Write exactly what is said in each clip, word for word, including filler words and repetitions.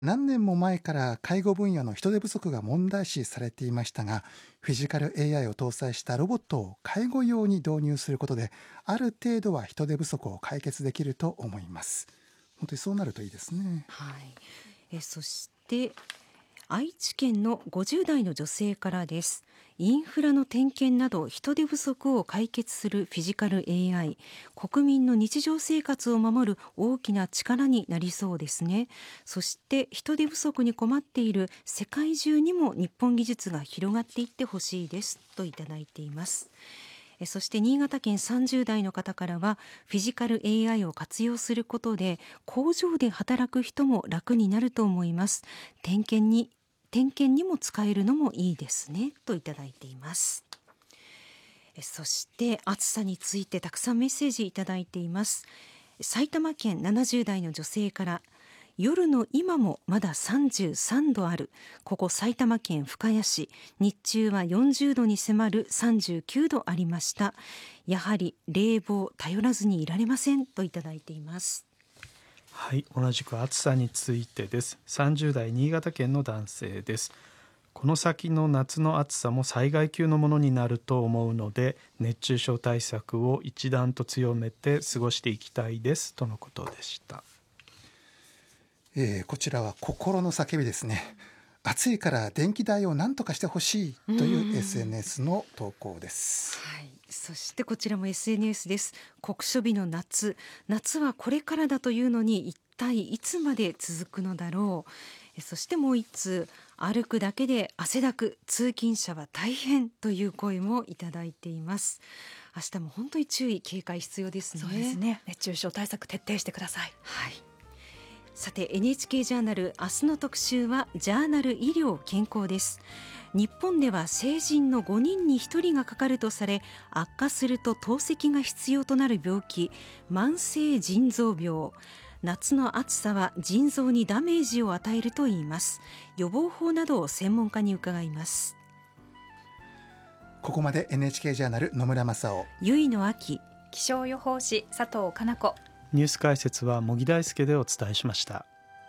何年も前から介護分野の人手不足が問題視されていましたが、フィジカル エーアイ を搭載したロボットを介護用に導入することで、ある程度は人手不足を解決できると思います。本当にそうなるといいですね。 はい、えそして愛知県のごじゅう代の女性からです。インフラの点検など人手不足を解決するフィジカル エーアイ、国民の日常生活を守る大きな力になりそうですね。そして人手不足に困っている世界中にも日本技術が広がっていってほしいですといただいています。えそして新潟県さんじゅう代の方からは、フィジカル エーアイ を活用することで工場で働く人も楽になると思います。点検に点検にも使えるのもいいですねといただいています。えそして暑さについてたくさんメッセージいただいています。埼玉県ななじゅう代の女性から、夜の今もまださんじゅうさんどある。ここ埼玉県深谷市、日中はよんじゅうどに迫るさんじゅうきゅうどありました。やはり冷房頼らずにいられませんといただいています。 はい、同じく暑さについてです。さんじゅう代新潟県の男性です。この先の夏の暑さも災害級のものになると思うので、熱中症対策を一段と強めて過ごしていきたいですとのことでした。 えー、こちらは心の叫びですね。暑いから電気代を何とかしてほしいという エスエヌエス の投稿です。 はい、そしてこちらも エスエヌエス です。酷暑日の夏、夏はこれからだというのに一体いつまで続くのだろう。えそしてもう一通、歩くだけで汗だく、通勤者は大変という声もいただいています。明日も本当に注意警戒必要ですね。 そうですね。熱中症対策徹底してください。 はい。さて エヌエイチケー ジャーナル、明日の特集はジャーナル医療健康です。日本では成人のごにんにひとりがかかるとされ、悪化すると透析が必要となる病気、慢性腎臓病。夏の暑さは腎臓にダメージを与えるといいます。予防法などを専門家に伺います。 ここまで エヌエイチケー ジャーナル野村正夫、 ゆいの秋、 気象予報士佐藤かな子、 ニュース解説は茂木大輔でお伝えしました。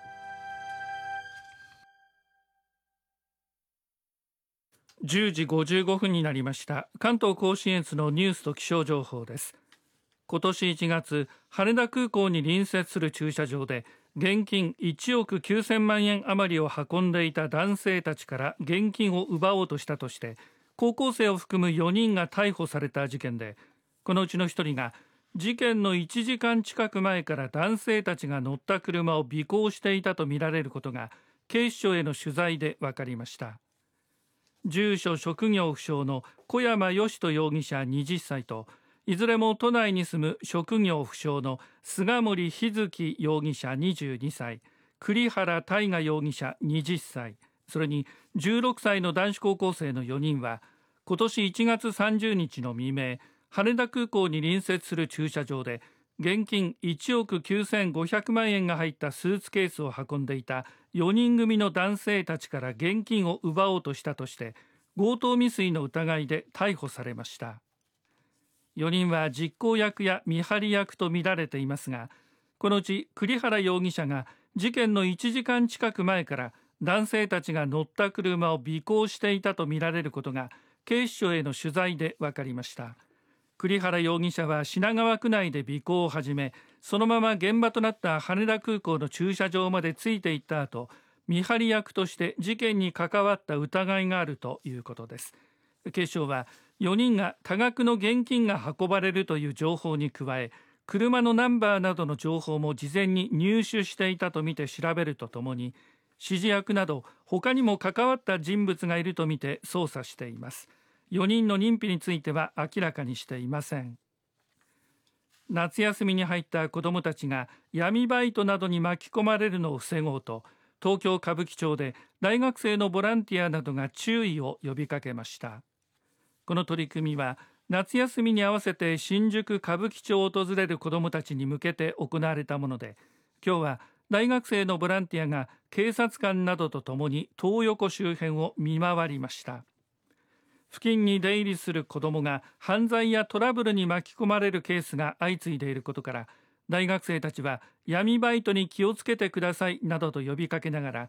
じゅうじごじゅうごふんになりました。関東甲信越のニュースと気象情報です。今年いちがつ、羽田空港に隣接する駐車場で現金いちおくきゅうせんまんえん余りを運んでいた男性たちから現金を奪おうとしたとして高校生を含むよにんが逮捕された事件で、このうちのひとりが事件のいちじかん近く前から男性たちが乗った車を尾行していたとみられることが警視庁への取材で分かりました。住所職業不詳の小山義人容疑者はたちと、いずれも都内に住む職業不詳の菅森日月容疑者にじゅうにさい、栗原大河容疑者はたち、それにじゅうろくさいの男子高校生のよにんは今年いちがつさんじゅうにちの未明、羽田空港に隣接する駐車場で現金いちおくきゅうせんごひゃくまんえんが入ったスーツケースを運んでいたよにん組の男性たちから現金を奪おうとしたとして強盗未遂の疑いで逮捕されました。よにんは実行役や見張り役とみられていますが、このうち栗原容疑者が事件のいちじかん近く前から男性たちが乗った車を尾行していたとみられることが警視庁への取材で分かりました。栗原容疑者は品川区内で尾行を始め、そのまま現場となった羽田空港の駐車場までついていった後、見張り役として事件に関わった疑いがあるということです。警視庁はよにんが多額の現金が運ばれるという情報に加え、車のナンバーなどの情報も事前に入手していたとみて調べるとともに、指示役など他にも関わった人物がいるとみて捜査しています。よにんの認否については明らかにしていません。夏休みに入った子どもたちが闇バイトなどに巻き込まれるのを防ごうと、東京歌舞伎町で大学生のボランティアなどが注意を呼びかけました。この取り組みは夏休みに合わせて新宿歌舞伎町を訪れる子どもたちに向けて行われたもので、今日は大学生のボランティアが警察官などとともに東横周辺を見回りました。付近に出入りする子どもが犯罪やトラブルに巻き込まれるケースが相次いでいることから、大学生たちは闇バイトに気をつけてくださいなどと呼びかけながら